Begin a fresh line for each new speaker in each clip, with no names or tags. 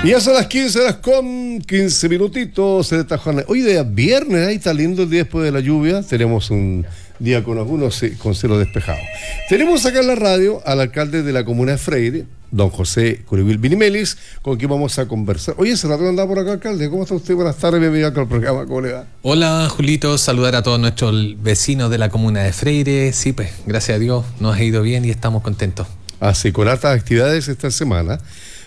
Y ya son las 15 horas con 15 minutitos en esta jornada. Hoy día viernes, ahí está lindo el día después de la lluvia. Tenemos un día con algunos con cielo despejado. Tenemos acá en la radio al alcalde de la comuna de Freire, don José Curibil Binimelis, con quien vamos a conversar. Oye, ¿se rato andaba por acá, alcalde? ¿Cómo está usted? Buenas tardes, bienvenido acá al programa. ¿Cómo le va?
Hola, Julito. Saludar a todos nuestros vecinos de la comuna de Freire. Sí, pues, gracias a Dios nos ha ido bien y estamos contentos.
Así, con hartas actividades esta semana.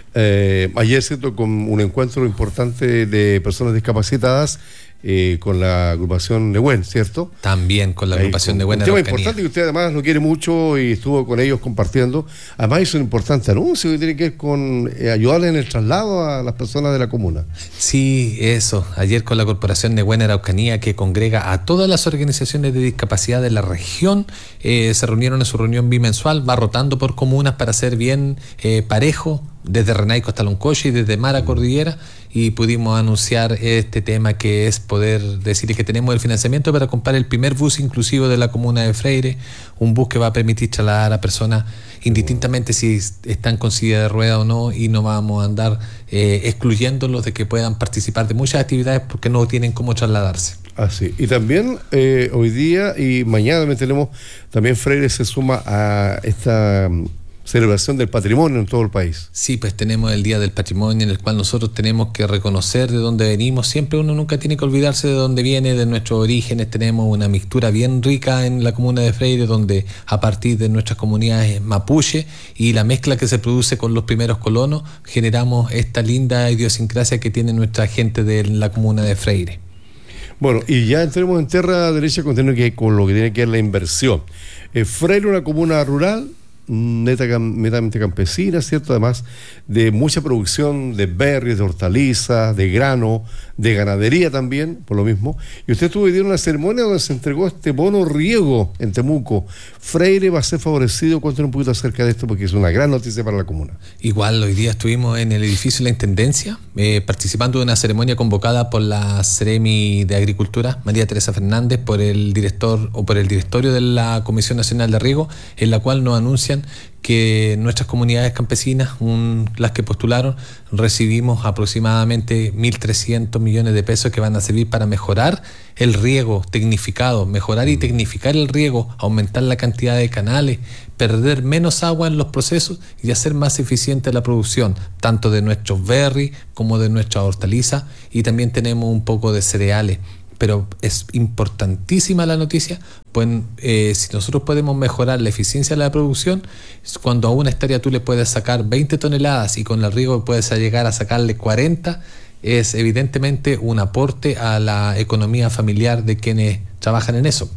Ayer, ¿cierto?, con un encuentro importante de personas discapacitadas con la agrupación Nehuen, ¿cierto?
También con la agrupación Nehuen.
Un tema importante que usted además lo quiere mucho y estuvo con ellos compartiendo. Además hizo un importante anuncio que tiene que ver con ayudarles en el traslado a las personas de la comuna.
Sí, eso. Ayer con la corporación Nehuen Araucanía, que congrega a todas las organizaciones de discapacidad de la región, se reunieron en su reunión bimensual, va rotando por comunas para ser bien parejo, desde Renaico hasta Loncoche y desde Mara Cordillera, y pudimos anunciar este tema, que es poder decir que tenemos el financiamiento para comprar el primer bus inclusivo de la comuna de Freire, un bus que va a permitir trasladar a personas indistintamente si están con silla de rueda o no, y no vamos a andar excluyéndolos de que puedan participar de muchas actividades porque no tienen cómo trasladarse.
Así. Y también hoy día y mañana tenemos, también Freire se suma a esta celebración del patrimonio en todo el país.
Sí, pues tenemos el Día del Patrimonio, en el cual nosotros tenemos que reconocer de dónde venimos. Siempre uno nunca tiene que olvidarse de dónde viene, de nuestros orígenes. Tenemos una mixtura bien rica en la comuna de Freire, donde a partir de nuestras comunidades mapuche y la mezcla que se produce con los primeros colonos, generamos esta linda idiosincrasia que tiene nuestra gente de la comuna de Freire.
Bueno, y ya entremos en tierra derecha con lo que tiene que ver la inversión. Freire, una comuna rural, netamente campesina, ¿cierto? Además de mucha producción de berries, de hortalizas, de grano, de ganadería también, por lo mismo. Y usted estuvo en una ceremonia donde se entregó este bono riego en Temuco. Freire va a ser favorecido. Cuéntanos un poquito acerca de esto, porque es una gran noticia para la comuna.
Igual, hoy día estuvimos en el edificio de la Intendencia, participando de una ceremonia convocada por la Seremi de Agricultura, María Teresa Fernández, por el director o por el directorio de la Comisión Nacional de Riego, en la cual nos anuncian que nuestras comunidades campesinas, las que postularon, recibimos aproximadamente 1.300 millones de pesos que van a servir para mejorar el riego tecnificado, mejorar y tecnificar el riego, aumentar la cantidad de canales, perder menos agua en los procesos y hacer más eficiente la producción, tanto de nuestros berries como de nuestras hortalizas, y también tenemos un poco de cereales. Pero es importantísima la noticia, pues si nosotros podemos mejorar la eficiencia de la producción, cuando a una hectárea tú le puedes sacar 20 toneladas y con el riego puedes llegar a sacarle 40, es evidentemente un aporte a la economía familiar de quienes trabajan en eso.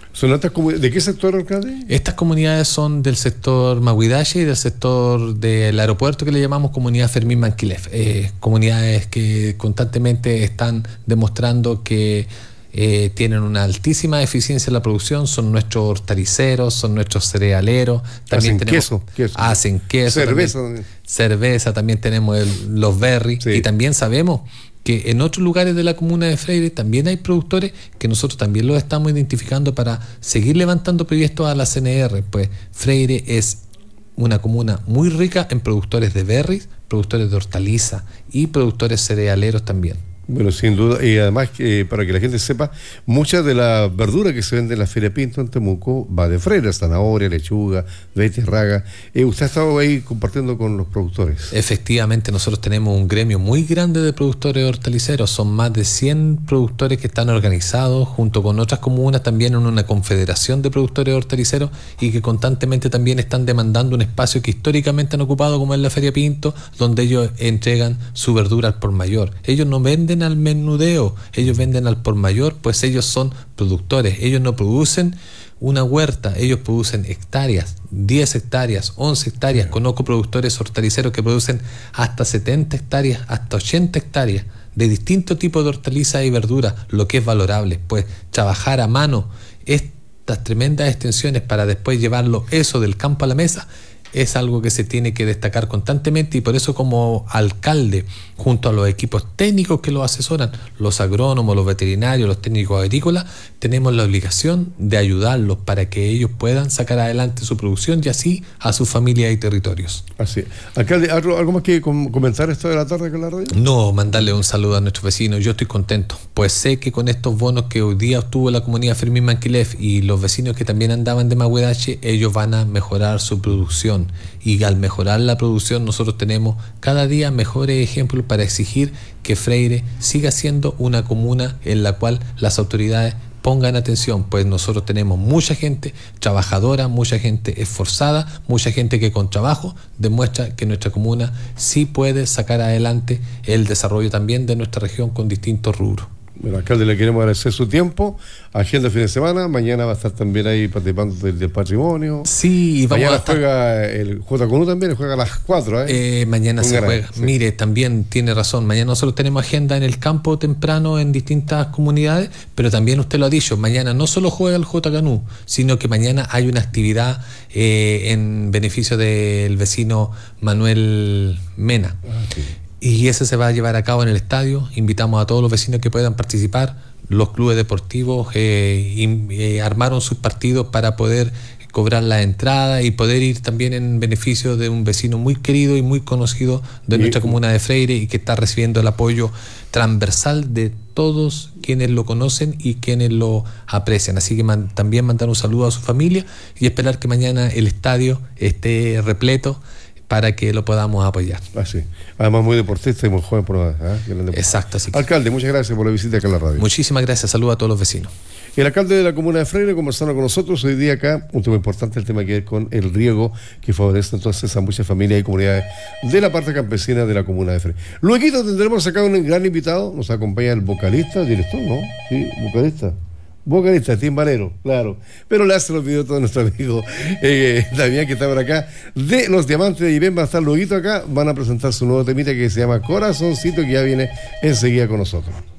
¿De qué sector, alcalde?
Estas comunidades son del sector Mahuidaye y del sector del aeropuerto, que le llamamos comunidad Fermín Manquilef. Comunidades que constantemente están demostrando que tienen una altísima eficiencia en la producción. Son nuestros hortaliceros, son nuestros cerealeros. También hacen queso. Cerveza, también tenemos los berries, sí. Y también sabemos que en otros lugares de la comuna de Freire también hay productores que nosotros también los estamos identificando para seguir levantando proyectos a la CNR. Pues Freire es una comuna muy rica en productores de berries, productores de hortaliza y productores cerealeros también.
Bueno, sin duda, y además para que la gente sepa, muchas de las verduras que se venden en la Feria Pinto en Temuco va de Freire: zanahoria, lechuga, beterraga. ¿Usted ha estado ahí compartiendo con los productores?
Efectivamente, nosotros tenemos un gremio muy grande de productores hortaliceros. Son más de 100 productores que están organizados junto con otras comunas también en una confederación de productores hortaliceros, y que constantemente también están demandando un espacio que históricamente han ocupado, como es la Feria Pinto, donde ellos entregan su verdura al por mayor. Ellos no venden al menudeo, ellos venden al por mayor, pues ellos son productores. Ellos no producen una huerta, ellos producen hectáreas, 10 hectáreas, 11 hectáreas. Conozco productores hortaliceros que producen hasta 70 hectáreas, hasta 80 hectáreas de distintos tipos de hortalizas y verduras, lo que es valorable, pues trabajar a mano estas tremendas extensiones para después llevarlo eso del campo a la mesa es algo que se tiene que destacar constantemente, y por eso como alcalde, junto a los equipos técnicos que los asesoran, los agrónomos, los veterinarios, los técnicos agrícolas, tenemos la obligación de ayudarlos para que ellos puedan sacar adelante su producción y así a su familia y territorios.
Así. Alcalde, ¿algo más que comentar esto de la tarde con la radio?
No, mandarle un saludo a nuestros vecinos. Yo estoy contento, pues sé que con estos bonos que hoy día obtuvo la comunidad Fermín Manquilef y los vecinos que también andaban de Mahuedache, ellos van a mejorar su producción, y al mejorar la producción nosotros tenemos cada día mejores ejemplos para exigir que Freire siga siendo una comuna en la cual las autoridades pongan atención, pues nosotros tenemos mucha gente trabajadora, mucha gente esforzada, mucha gente que con trabajo demuestra que nuestra comuna sí puede sacar adelante el desarrollo también de nuestra región con distintos rubros.
Bueno, alcalde, le queremos agradecer su tiempo. Agenda de fin de semana. Mañana va a estar también ahí participando del patrimonio.
Sí, vamos
mañana
a estar...
juega el JCONU también, juega a las 4.
Mañana se juega.
Sí.
Mire, también tiene razón. Mañana nosotros tenemos agenda en el campo temprano en distintas comunidades, pero también usted lo ha dicho, mañana no solo juega el JCONU, sino que mañana hay una actividad en beneficio del vecino Manuel Mena.
Sí.
Y ese se va a llevar a cabo en el estadio. Invitamos a todos los vecinos que puedan participar. Los clubes deportivos armaron sus partidos para poder cobrar la entrada y poder ir también en beneficio de un vecino muy querido y muy conocido de nuestra comuna de Freire, y que está recibiendo el apoyo transversal de todos quienes lo conocen y quienes lo aprecian. Así que también mandar un saludo a su familia y esperar que mañana el estadio esté repleto para que lo podamos apoyar.
Así. Además, muy deportista y muy joven por la edad.
Exacto. Así que...
Alcalde, muchas gracias por la visita acá en la radio.
Muchísimas gracias. Saludos a todos los vecinos.
El alcalde de la comuna de Freire conversando con nosotros hoy día acá, un tema importante, el tema que ver con el riego, que favorece entonces a muchas familias y comunidades de la parte campesina de la comuna de Freire. Luego tendremos acá un gran invitado, nos acompaña el vocalista, director, ¿no? Sí, vocalista, timbalero, claro. Pero le hace los videos todo nuestro amigo Damián, que está por acá, de Los Diamantes de Ibén. Va a estar luego acá, van a presentar su nuevo temita que se llama Corazoncito, que ya viene enseguida con nosotros.